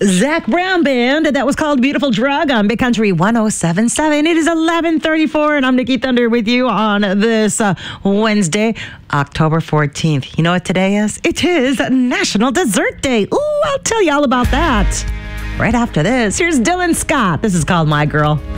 Zac Brown Band. That was called Beautiful Drug on Big Country 107.7. It is 11:34, and I'm Nikki Thunder with you on this Wednesday, October 14th. You know what today is? It is National Dessert Day. Ooh, I'll tell you all about that right after this. Here's Dylan Scott. This is called My Girl.